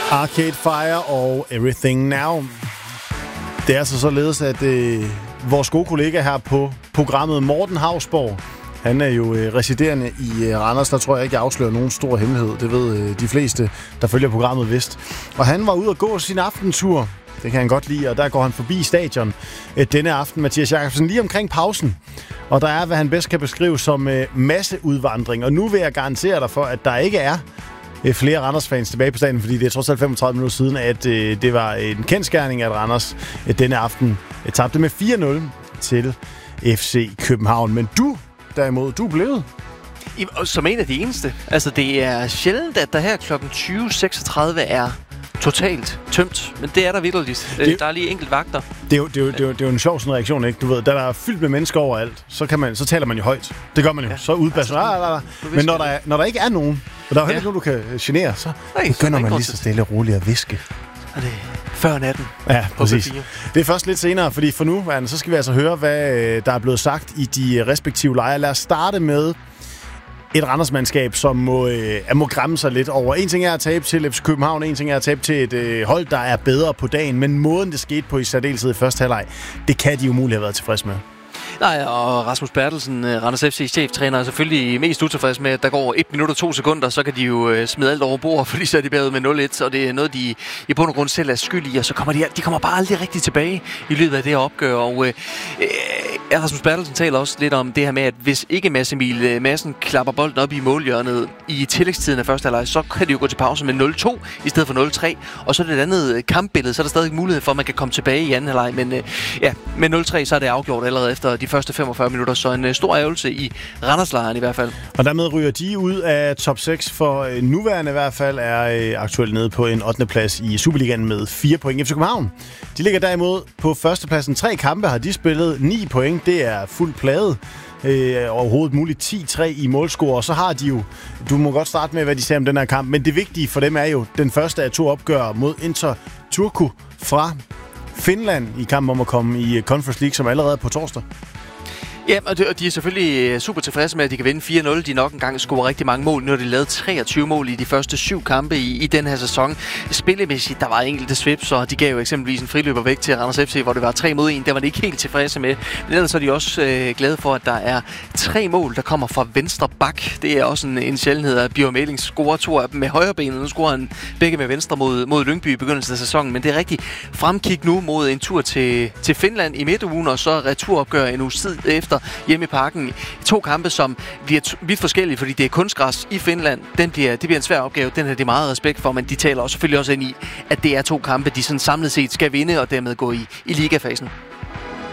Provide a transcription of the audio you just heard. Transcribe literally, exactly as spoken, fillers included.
Arcade Fire og Everything Now. Det er altså således, at øh, vores gode kollega her på programmet, Morten Hausborg, han er jo øh, residerende i øh, Randers. Der tror jeg ikke, jeg afslører nogen stor hemmelighed. Det ved øh, de fleste, der følger programmet vist. Og han var ude at gå sin aftentur. Det kan han godt lide, og der går han forbi stadion øh, denne aften, Mathias Jakobsen, lige omkring pausen. Og der er, hvad han bedst kan beskrive som øh, masseudvandring. Og nu vil jeg garantere dig for, at der ikke er flere Randers-fans tilbage på stadion, fordi det er trods alt femogtredive minutter siden, at øh, det var en kendsgerning, at Randers øh, denne aften øh, tabte med fire nul til F C København. Men du, derimod, du er blevet. Som en af de eneste. Altså, det er sjældent, at der her klokken tyve seksogtredive er totalt tømt, men det er der vitterligt. Det, der er lige enkelt vagter. Det er jo, det er jo, det er jo, det er jo en sjov sådan reaktion, ikke? Du ved, da der er fyldt med mennesker overalt, så, kan man, så taler man jo højt. Det gør man jo. Ja. Så udbasser man. Men når der, er, når der ikke er nogen, og der er jo heller ikke ja. nogen, du kan genere, så Nej, begynder så man lige så stille og roligt at viske. Og det er før natten. Ja, præcis. Det er først lidt senere, fordi for nu, så skal vi altså høre, hvad der er blevet sagt i de respektive lejre. Lad os starte med et Randersmandskab, som må, øh, må græmme sig lidt over. En ting er at tabe til F C København, en ting er at tabe til et øh, hold, der er bedre på dagen, men måden det skete på i særdeleshed i første halvleg, det kan de umuligt have været tilfreds med. Nej, og Rasmus Bertelsen, Randers F C cheftræner, er selvfølgelig mest utilfreds med, at der går et minut og to sekunder, så kan de jo smide alt over bord, fordi så er de bagud med nul et, og det er noget, de i bund og grund selv er skyld i, og så kommer de, de kommer bare aldrig rigtig tilbage i løbet af det her opgør, og øh, Rasmus Bertelsen taler også lidt om det her med, at hvis ikke Mads Emil Madsen klapper bolden op i målhjørnet i tillægstiden af første halvleg, så kan de jo gå til pause med nul to i stedet for nul tre, og så er det et andet kampbillede, så er der stadig mulighed for, at man kan komme tilbage i anden halvleg, men øh, ja, med nul tre, så er det afgjort allerede efter de første femogfyrre minutter, så en uh, stor ærgelse i Randerslejren i hvert fald. Og dermed ryger de ud af top seks, for uh, nuværende i hvert fald er uh, aktuelt nede på en ottende plads i Superligaen med fire point. F C København, de ligger derimod på førstepladsen. Tre kampe har de spillet, ni point, det er fuldt plade. Øh, overhovedet muligt ti tre i målscore, og så har de jo, du må godt starte med, hvad de siger om den her kamp, men det vigtige for dem er jo den første af to opgør mod Inter Turku fra Finland i kampen om at komme i Conference League, som allerede på torsdag. Ja, og de, og de er selvfølgelig super tilfredse med, at de kan vinde fire nul. De nok engang scorer rigtig mange mål. Nu har de lavet treogtyve mål i de første syv kampe i, i den her sæson. Spillemæssigt, der var enkelte svips, og de gav jo eksempelvis en friløber væk til Randers F C, hvor det var tre mod en. Der var de ikke helt tilfredse med. Men ellers er de også øh, glade for, at der er tre mål, der kommer fra venstre bak. Det er også en, en sjældenhed, at Bjørn Mæling scorer to af dem med højre benet. Nu scorer han begge med venstre mod, mod Lyngby i begyndelsen af sæsonen. Men det er rigtig fremkig nu mod en tur til, til Finland i midtugen, og så returopgør en uge tid efter hjemme i Parken. To kampe, som bliver t- vidt forskellige, fordi det er kunstgræs i Finland. Den bliver, det bliver en svær opgave. Den har de meget respekt for, men de taler også selvfølgelig også ind i, at det er to kampe, de sådan samlet set skal vinde og dermed gå i, i ligafasen.